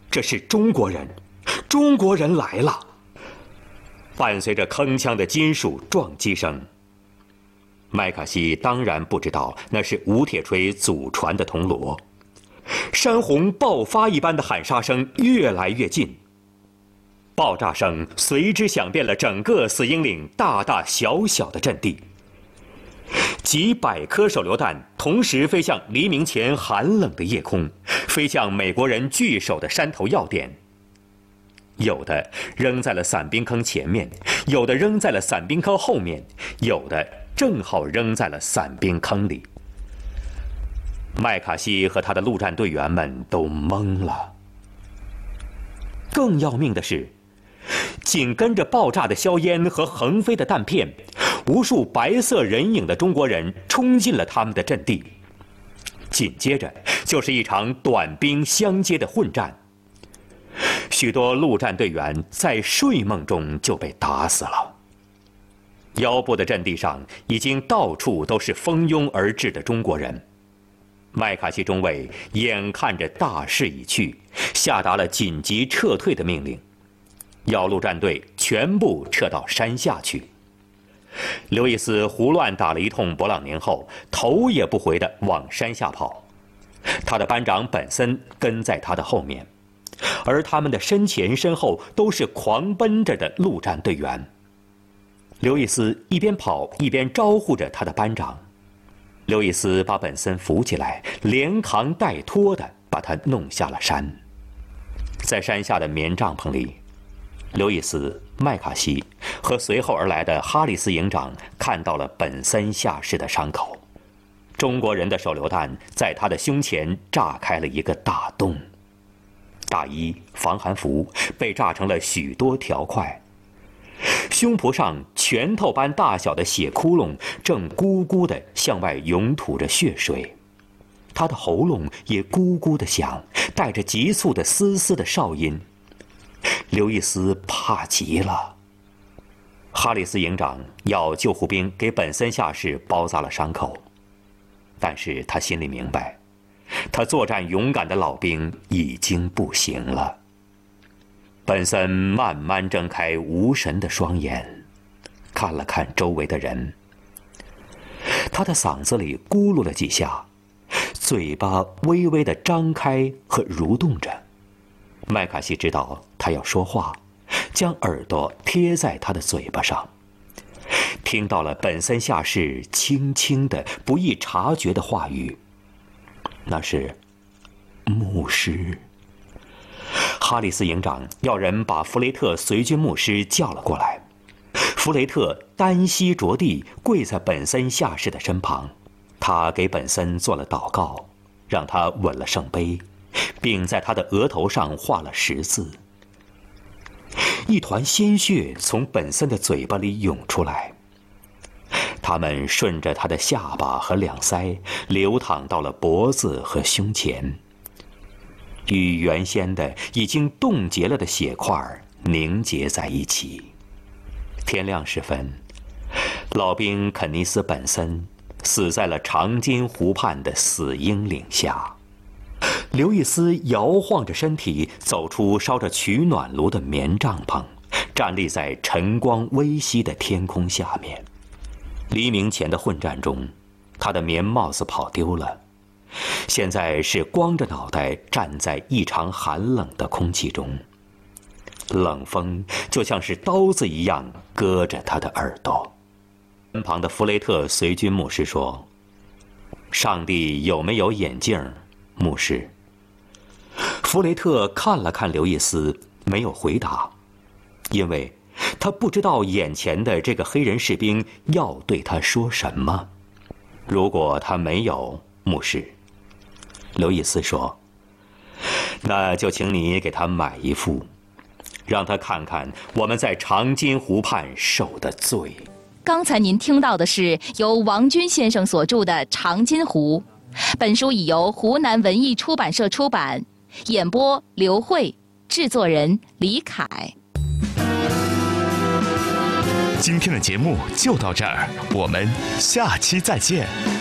这是中国人，中国人来了！伴随着铿锵的金属撞击声，麦卡锡当然不知道那是吴铁锤祖传的铜锣。山洪爆发一般的喊杀声越来越近，爆炸声随之响遍了整个死鹰岭大大小小的阵地。几百颗手榴弹同时飞向黎明前寒冷的夜空，飞向美国人据守的山头要点。有的扔在了伞兵坑前面，有的扔在了伞兵坑后面，有的正好扔在了伞兵坑里。麦卡锡和他的陆战队员们都懵了。更要命的是，紧跟着爆炸的硝烟和横飞的弹片，无数白色人影的中国人冲进了他们的阵地。紧接着就是一场短兵相接的混战，许多陆战队员在睡梦中就被打死了。腰部的阵地上已经到处都是蜂拥而至的中国人。麦卡锡中尉眼看着大势已去，下达了紧急撤退的命令，要陆战队全部撤到山下去。刘易斯胡乱打了一通勃朗宁后，头也不回地往山下跑。他的班长本森跟在他的后面，而他们的身前身后都是狂奔着的陆战队员。刘易斯一边跑一边招呼着他的班长。刘易斯把本森扶起来，连扛带拖地把他弄下了山。在山下的棉帐篷里，刘易斯、麦卡锡和随后而来的哈里斯营长看到了本森下士的伤口。中国人的手榴弹在他的胸前炸开了一个大洞，大衣、防寒服被炸成了许多条块，胸脯上拳头般大小的血窟窿正咕咕地向外涌吐着血水，他的喉咙也咕咕地响，带着急促的嘶嘶的哨音。刘易斯怕极了。哈里斯营长要救护兵给本森下士包扎了伤口，但是他心里明白，他作战勇敢的老兵已经不行了。本森慢慢睁开无神的双眼，看了看周围的人，他的嗓子里咕噜了几下，嘴巴微微地张开和蠕动着。麦卡锡知道他要说话，将耳朵贴在他的嘴巴上，听到了本森下士轻轻的不易察觉的话语，那是牧师。哈里斯营长要人把弗雷特随军牧师叫了过来。弗雷特单膝着地跪在本森下士的身旁，他给本森做了祷告，让他吻了圣杯，并在他的额头上画了十字。一团鲜血从本森的嘴巴里涌出来，它们顺着他的下巴和两腮流淌到了脖子和胸前，与原先的已经冻结了的血块凝结在一起。天亮时分，老兵肯尼斯·本森死在了长津湖畔的死鹰岭下。刘易斯摇晃着身体走出烧着取暖炉的棉帐篷，站立在晨光微熹的天空下面。黎明前的混战中，他的棉帽子跑丢了，现在是光着脑袋站在异常寒冷的空气中，冷风就像是刀子一样割着他的耳朵。身旁的弗雷特随军牧师说：“上帝有没有眼镜，牧师？”弗雷特看了看刘易斯，没有回答，因为他不知道眼前的这个黑人士兵要对他说什么。如果他没有，牧师，刘易斯说，那就请你给他买一副，让他看看我们在长津湖畔受的罪。 刚才您听到的是由王军先生所著的《长津湖》，本书已由湖南文艺出版社出版，演播刘慧，制作人李凯。 今天的节目就到这儿，我们下期再见。